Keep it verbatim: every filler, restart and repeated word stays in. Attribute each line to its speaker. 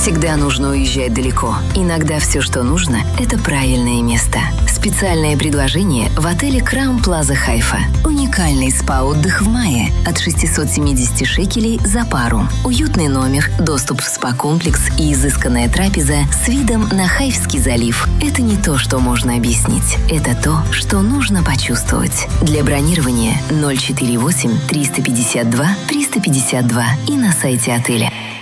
Speaker 1: всегда нужно уезжать далеко. Иногда все, что нужно, это правильное место. Специальное предложение в отеле Crown Plaza Хайфа. Уникальный спа-отдых в мае от шестисот семидесяти шекелей за пару. Уютный номер, доступ в спа-комплекс и изысканная трапеза с видом на Хайфский залив. Это не то, что можно объяснить. Это то, что нужно почувствовать. Для бронирования ноль четыре восемь триста пятьдесят два триста пятьдесят два и на сайте отеля.